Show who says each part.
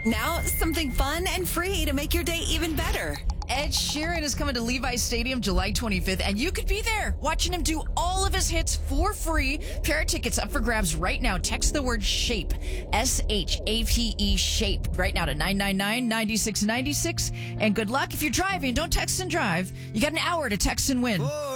Speaker 1: Now, something fun and free to make your day even better.
Speaker 2: Ed Sheeran is coming to Levi's Stadium July 25th, and you could be there watching him do all of his hits for free. Pair of tickets up for grabs right now. Text the word SHAPE, SHAPE, SHAPE, right now to 999-9696. And good luck if you're driving. Don't text and drive. You got an hour to text and win.